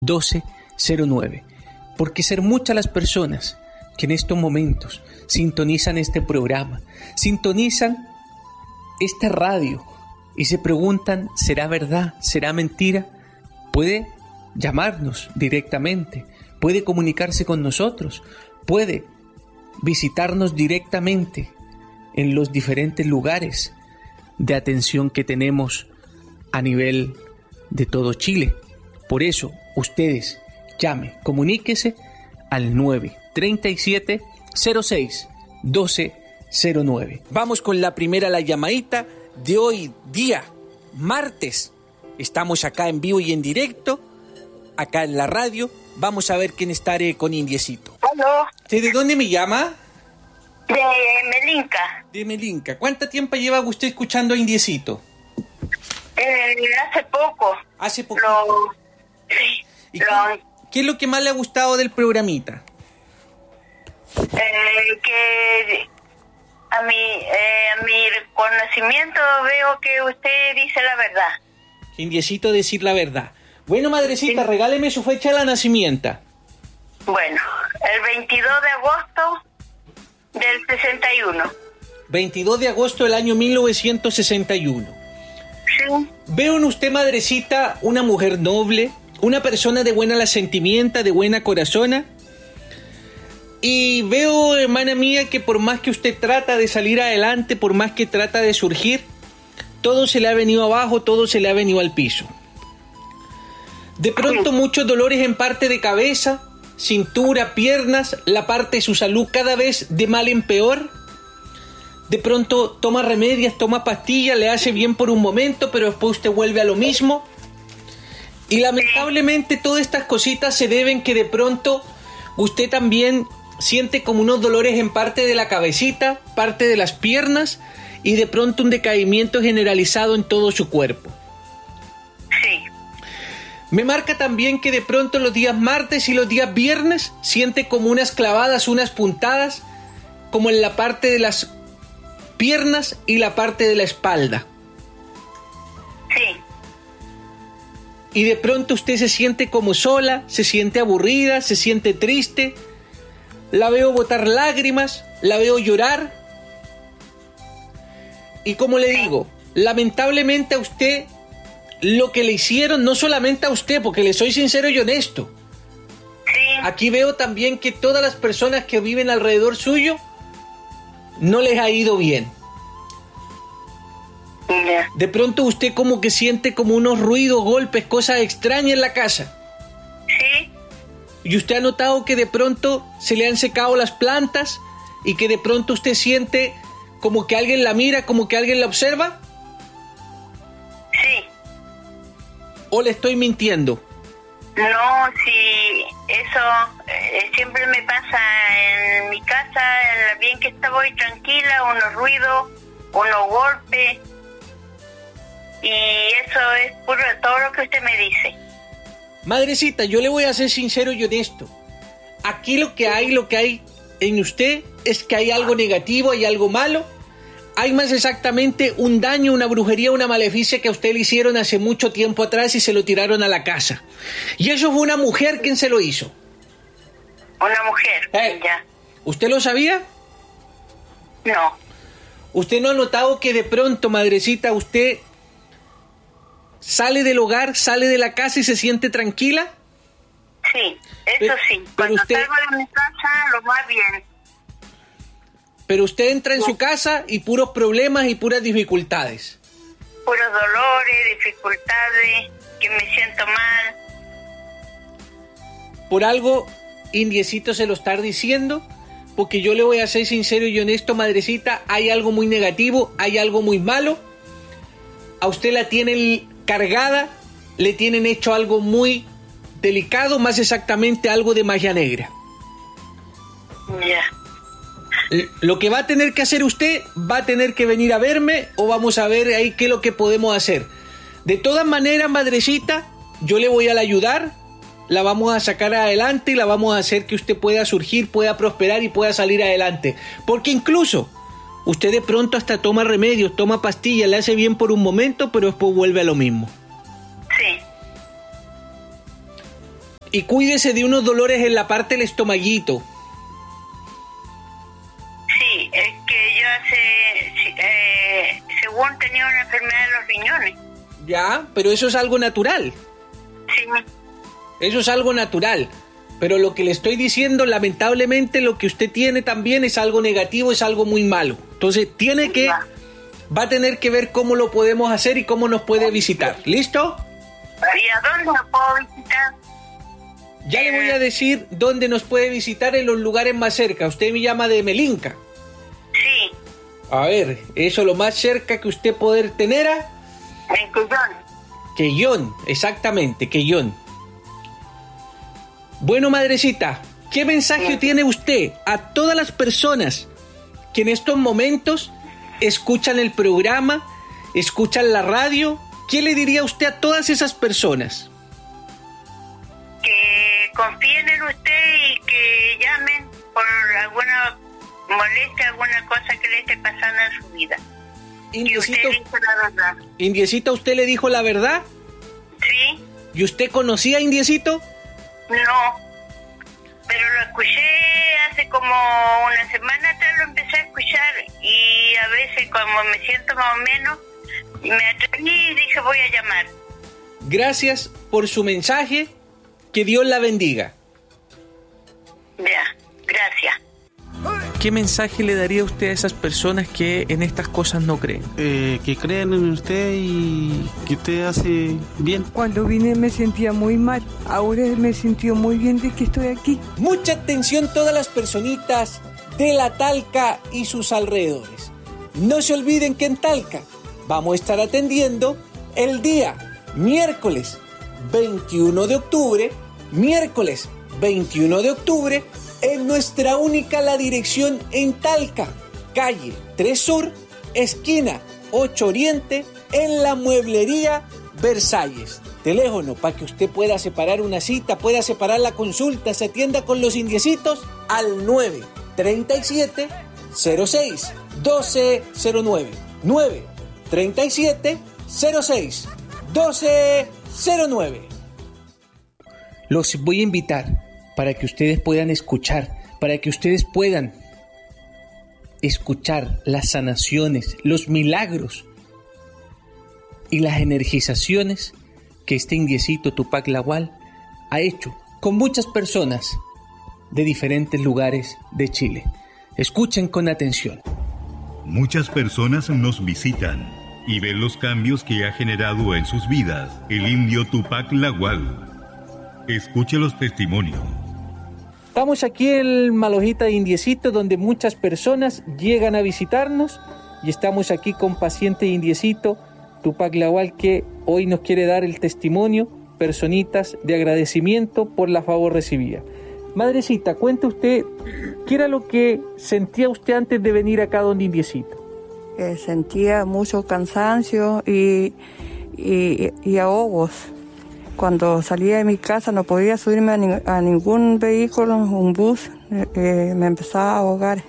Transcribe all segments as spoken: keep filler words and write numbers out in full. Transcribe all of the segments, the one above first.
doce cero nueve, porque ser muchas las personas que en estos momentos sintonizan este programa, sintonizan esta radio y se preguntan, ¿será verdad? ¿Será mentira? Puede llamarnos directamente, puede comunicarse con nosotros, puede visitarnos directamente en los diferentes lugares de atención que tenemos a nivel de todo Chile. Por eso, ustedes llame, comuníquese al nueve treinta y siete cero seis doce cero nueve. Vamos con la primera, la llamadita de hoy día, martes. Estamos acá en vivo y en directo, acá en la radio. Vamos a ver quién está con Indiecito. ¿Aló? ¿De dónde me llama? De Melinca. De Melinca. ¿Cuánto tiempo lleva usted escuchando a Indiecito? Eh, hace poco. Hace poco. Lo... Sí. ¿Y lo... qué, qué es lo que más le ha gustado del programita? Eh, que a mi, eh, a mi conocimiento veo que usted dice la verdad. Indiecito decir la verdad. Bueno, madrecita, sí. Regáleme su fecha de nacimiento. Bueno, el veintidós de agosto del sesenta y uno. veintidós de agosto del año mil novecientos sesenta y uno. Sí. Veo en usted, madrecita, una mujer noble, una persona de buena la sentimienta, de buena corazona. Y veo, hermana mía, que por más que usted trata de salir adelante, por más que trata de surgir, todo se le ha venido abajo, todo se le ha venido al piso. De pronto muchos dolores en parte de cabeza, cintura, piernas, la parte de su salud cada vez de mal en peor. De pronto toma remedios, toma pastillas, le hace bien por un momento, pero después usted vuelve a lo mismo. Y lamentablemente todas estas cositas se deben que de pronto usted también siente como unos dolores en parte de la cabecita, parte de las piernas y de pronto un decaimiento generalizado en todo su cuerpo. Sí. Me marca también que de pronto los días martes y los días viernes siente como unas clavadas, unas puntadas, como en la parte de las piernas y la parte de la espalda. Sí. Y de pronto usted se siente como sola, se siente aburrida, se siente triste. La veo botar lágrimas, la veo llorar. Y como le digo, lamentablemente a usted lo que le hicieron, no solamente a usted, porque le soy sincero y honesto. Sí. Aquí veo también que todas las personas que viven alrededor suyo no les ha ido bien. Yeah. De pronto usted como que siente como unos ruidos, golpes, cosas extrañas en la casa. Sí. Y usted ha notado que de pronto se le han secado las plantas y que de pronto usted siente como que alguien la mira, como que alguien la observa. Sí. ¿O le estoy mintiendo? No, sí, eso eh, siempre me pasa en mi casa, bien que estoy tranquila, unos ruidos, unos golpes, y eso es puro todo lo que usted me dice. Madrecita, yo le voy a ser sincero y honesto. Aquí lo que hay, lo que hay en usted es que hay algo negativo, hay algo malo. Hay más exactamente un daño, una brujería, una maleficia que a usted le hicieron hace mucho tiempo atrás y se lo tiraron a la casa. Y eso fue una mujer quien se lo hizo. Una mujer, eh, ya. ¿Usted lo sabía? No. ¿Usted no ha notado que de pronto, madrecita, usted sale del hogar, sale de la casa y se siente tranquila? Sí, eso pero, sí. Cuando usted, salgo de mi casa, lo más bien. Pero usted entra en su casa y puros problemas y puras dificultades. Puros dolores, dificultades, que me siento mal. Por algo, Indiecito se lo está diciendo, porque yo le voy a ser sincero y honesto, madrecita, hay algo muy negativo, hay algo muy malo. A usted la tienen cargada, le tienen hecho algo muy delicado, más exactamente algo de magia negra. Ya. Yeah. Lo que va a tener que hacer usted, va a tener que venir a verme o vamos a ver ahí qué es lo que podemos hacer. De todas maneras, madrecita, yo le voy a ayudar, la vamos a sacar adelante y la vamos a hacer que usted pueda surgir, pueda prosperar y pueda salir adelante. Porque incluso usted de pronto hasta toma remedios, toma pastillas, le hace bien por un momento, pero después vuelve a lo mismo. Sí. Y cuídese de unos dolores en la parte del estomaguito. Sí, es que yo hace, eh, según tenía una enfermedad de los riñones. Ya, pero eso es algo natural. Sí. Eso es algo natural. Pero lo que le estoy diciendo, lamentablemente, lo que usted tiene también es algo negativo, es algo muy malo. Entonces, tiene que, va a tener que ver cómo lo podemos hacer y cómo nos puede visitar. ¿Listo? ¿Y a dónde lo puedo visitar? Ya le voy a decir dónde nos puede visitar en los lugares más cerca. Usted me llama de Melinca. Sí. A ver, eso lo más cerca que usted poder tener a... En Quellón. Quellón, exactamente, Quellón. Bueno, madrecita, ¿qué mensaje sí. tiene usted a todas las personas que en estos momentos escuchan el programa, escuchan la radio? ¿Qué le diría usted a todas esas personas? Que confíen en usted y que llamen por alguna molestia, alguna cosa que le esté pasando en su vida. Indiecito, que usted dijo la verdad. Indiecito, ¿usted le dijo la verdad? Sí. ¿Y usted conocía a Indiecito? No, pero lo escuché hace como una semana atrás, lo empecé a escuchar y a veces como me siento más o menos, me atreví y dije voy a llamar. Gracias por su mensaje, que Dios la bendiga. Ya, gracias. ¿Qué mensaje le daría usted a esas personas que en estas cosas no creen? Eh, que creen en usted y que usted hace bien. Cuando vine me sentía muy mal, ahora me sintió muy bien de que estoy aquí. Mucha atención todas las personitas de la Talca y sus alrededores. No se olviden que en Talca vamos a estar atendiendo el día miércoles veintiuno de octubre, miércoles veintiuno de octubre, en nuestra única La Dirección en Talca, calle tres Sur, esquina ocho Oriente, en la mueblería Versalles. Teléfono para que usted pueda separar una cita, pueda separar la consulta, se atienda con los indiecitos al nueve treinta y siete cero seis doce cero nueve, nueve treinta y siete cero seis doce cero nueve. Los voy a invitar para que ustedes puedan escuchar, para que ustedes puedan escuchar las sanaciones, los milagros y las energizaciones que este indiecito Tupac Lawal ha hecho con muchas personas de diferentes lugares de Chile. Escuchen con atención. Muchas personas nos visitan y ven los cambios que ha generado en sus vidas el indio Tupac Lawal. Escuche los testimonios. Estamos aquí en Malojita de Indiecito, donde muchas personas llegan a visitarnos y estamos aquí con paciente Indiecito Tupac Lawal, que hoy nos quiere dar el testimonio, personitas de agradecimiento por la favor recibida. Madrecita, cuente usted, ¿qué era lo que sentía usted antes de venir acá donde Indiecito? Eh, sentía mucho cansancio y, y, y ahogos. Cuando salía de mi casa no podía subirme a, ni, a ningún vehículo, un bus, eh, me empezaba a ahogar.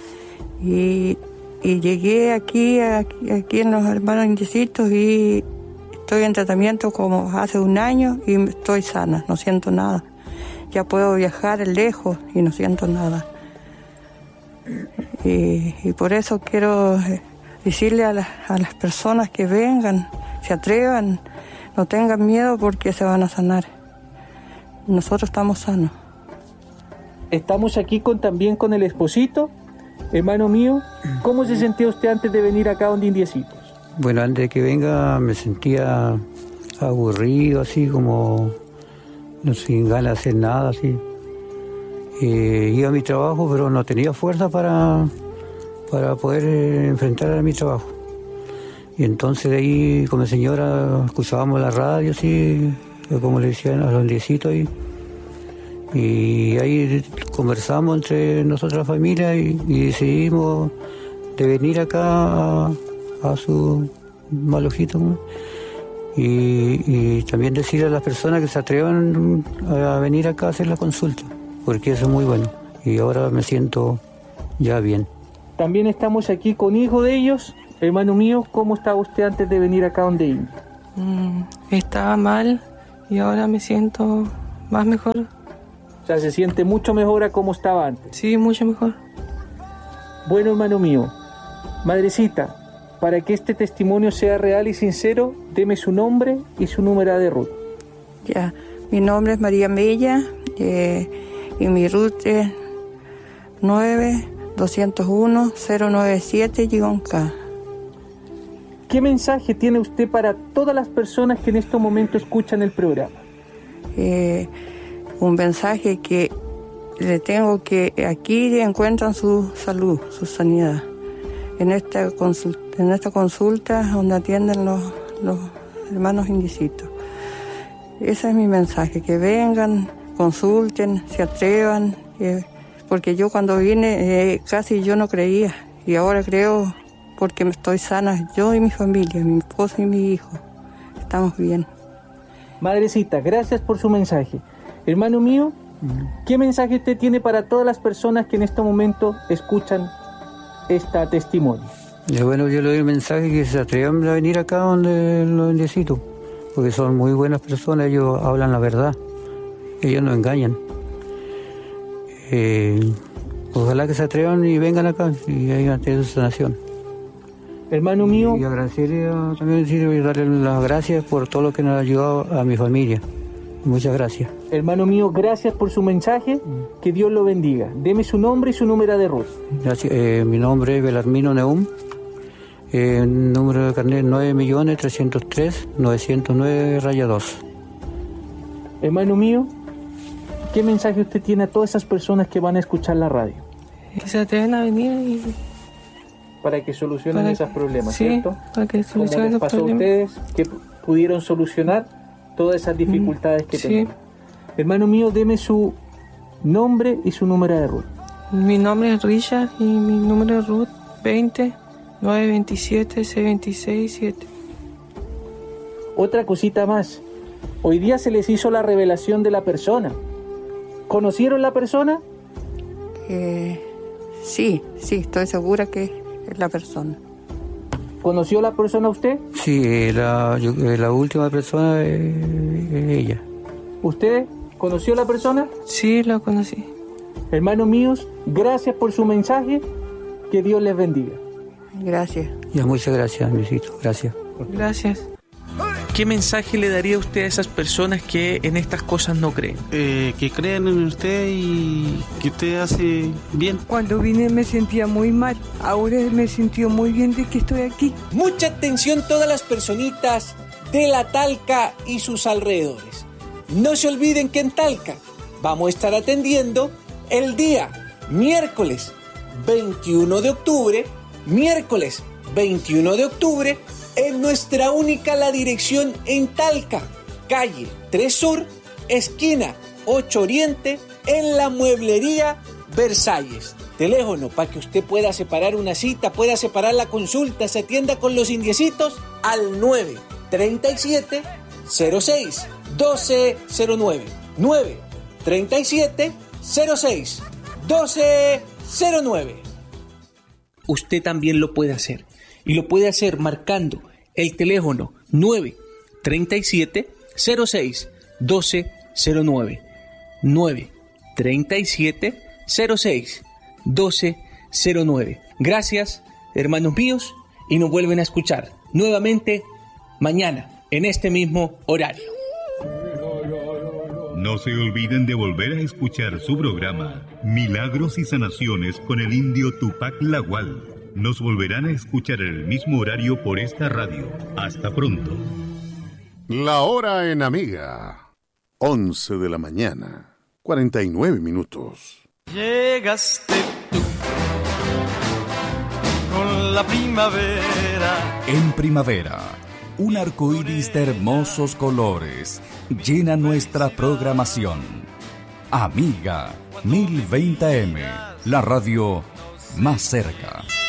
Y, y llegué aquí, aquí, aquí en los hermanos Indiecitos y estoy en tratamiento como hace un año y estoy sana, no siento nada. Ya puedo viajar lejos y no siento nada. Y, y por eso quiero decirle a, la, a las personas que vengan, se atrevan, no tengan miedo porque se van a sanar. Nosotros estamos sanos. Estamos aquí con, también con el esposito, hermano mío. ¿Cómo se sentía usted antes de venir acá donde Indiecitos? Bueno, antes de que venga me sentía aburrido, así como no sin ganas de hacer nada, así. Eh, iba a mi trabajo, pero no tenía fuerza para, para poder eh, enfrentar a mi trabajo. Y entonces de ahí, con mi señora, escuchábamos la radio, así, como le decían a los indiecitos ahí. Y ahí conversamos entre nosotros la familia y, y decidimos de venir acá a, a su Malojito, ¿no? Y, y también decirle a las personas que se atrevan a venir acá a hacer la consulta, porque eso es muy bueno. Y ahora me siento ya bien. También estamos aquí con hijo de ellos. Hermano mío, ¿cómo estaba usted antes de venir acá donde India? Mm, estaba mal y ahora me siento más mejor. O sea, se siente mucho mejor a como estaba antes. Sí, mucho mejor. Bueno, hermano mío, madrecita, para que este testimonio sea real y sincero, deme su nombre y su número de ruta. Ya, mi nombre es María Mella eh, y mi ruta es nueve dos cero uno cero nueve siete K. ¿Qué mensaje tiene usted para todas las personas que en este momento escuchan el programa? Eh, un mensaje que le tengo que aquí encuentran su salud, su sanidad. En esta consulta, en esta consulta donde atienden los, los hermanos indicitos. Ese es mi mensaje, que vengan, consulten, se atrevan, eh, porque yo cuando vine eh, casi yo no creía y ahora creo porque estoy sana, yo y mi familia, mi esposo y mi hijo, estamos bien. Madrecita, gracias por su mensaje. Hermano mío, ¿qué mensaje usted tiene para todas las personas que en este momento escuchan esta testimonio? Y bueno, yo le doy el mensaje que se atrevan a venir acá donde los indecitos, porque son muy buenas personas, ellos hablan la verdad, ellos no engañan. Eh, ojalá que se atrevan y vengan acá y hagan su sanación. Hermano mío, y agradecerle a, también decirle, darle las gracias por todo lo que nos ha ayudado a mi familia. Muchas gracias. Hermano mío, gracias por su mensaje, que Dios lo bendiga. Deme su nombre y su número de ruta. Gracias. Eh, mi nombre es Belarmino Neum, eh, número de carnet nueve millones trescientos tres mil novecientos nueve raya dos. Hermano mío, ¿qué mensaje usted tiene a todas esas personas que van a escuchar la radio? Que se atreven a venir y... Para que solucionen para, esos problemas, sí, ¿cierto? Para que solucionen esos problemas. ¿Cómo les pasó a ustedes que pudieron solucionar todas esas dificultades que sí. tenían? Hermano mío, deme su nombre y su número de ruta. Mi nombre es Richard y mi número de ruta veinte nueve veintisiete seis veintiséis siete. Otra cosita más. Hoy día se les hizo la revelación de la persona. ¿Conocieron la persona? Eh, sí, sí, estoy segura que es la persona. ¿Conoció la persona usted? Sí, la, yo, la última persona es, es ella. ¿Usted conoció la persona? Sí, la conocí. Hermanos míos, gracias por su mensaje. Que Dios les bendiga. Gracias. Ya, muchas gracias, amiguito. Gracias. Gracias. ¿Qué mensaje le daría usted a esas personas que en estas cosas no creen? Eh, que crean en usted y que usted hace bien. Cuando vine me sentía muy mal. Ahora me sintió muy bien de que estoy aquí. Mucha atención todas las personitas de la Talca y sus alrededores. No se olviden que en Talca vamos a estar atendiendo el día miércoles veintiuno de octubre, miércoles veintiuno de octubre, en nuestra única La Dirección en Talca, calle tres Sur, esquina ocho Oriente, en la mueblería Versalles. Teléfono para que usted pueda separar una cita, pueda separar la consulta, se atienda con los indiecitos al nueve treinta y siete cero seis doce cero nueve, nueve treinta y siete cero seis doce cero nueve. Usted también lo puede hacer. Y lo puede hacer marcando el teléfono nueve treinta y siete cero seis doce cero nueve, nueve treinta y siete cero seis doce cero nueve. Gracias, hermanos míos, y nos vuelven a escuchar nuevamente mañana en este mismo horario. No se olviden de volver a escuchar su programa Milagros y Sanaciones con el indio Tupac Lagual. Nos volverán a escuchar en el mismo horario por esta radio. Hasta pronto. La hora en Amiga. once de la mañana. cuarenta y nueve minutos. Llegaste tú con la primavera. En primavera, un arco iris de hermosos colores llena nuestra programación. Amiga mil veinte A M, la radio más cerca.